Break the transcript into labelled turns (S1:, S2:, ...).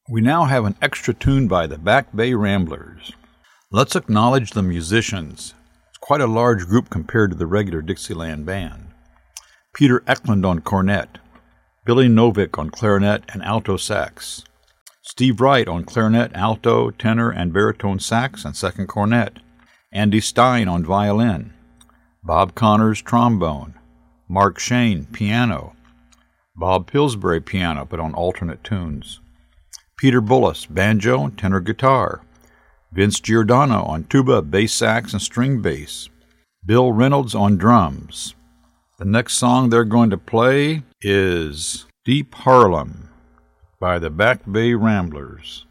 S1: We now have an extra tune by the Back Bay Ramblers. Let's acknowledge the musicians. It's quite a large group compared to the regular Dixieland band. Peter Eklund on cornet, Billy Novick on clarinet and alto sax, Steve Wright on clarinet, alto, tenor, and baritone sax and second cornet, Andy Stein on violin, Bob Connors trombone, Mark Shane piano, Bob Pillsbury piano but on alternate tunes, Peter Bullis banjo, tenor guitar, Vince Giordano on tuba, bass sax, and string bass, Bill Reynolds on drums. The next song they're going to play is Deep Harlem by the Back Bay Ramblers.